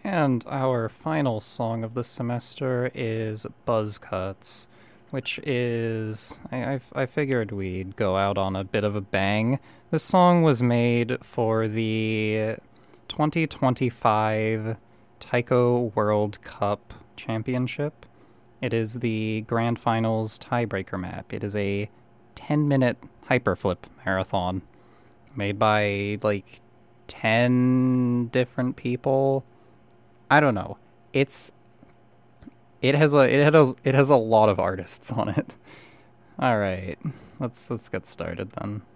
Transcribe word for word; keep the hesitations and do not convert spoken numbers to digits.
And our final song of the semester is Buzz Cuts, which is. I, I, I figured we'd go out on a bit of a bang. This song was made for the twenty twenty-five Taiko World Cup Championship. It is the Grand Finals tiebreaker map. It is a ten minute hyperflip marathon made by like ten different people. I don't know. It's it has a it has it has a lot of artists on it. All right. Let's let's get started then.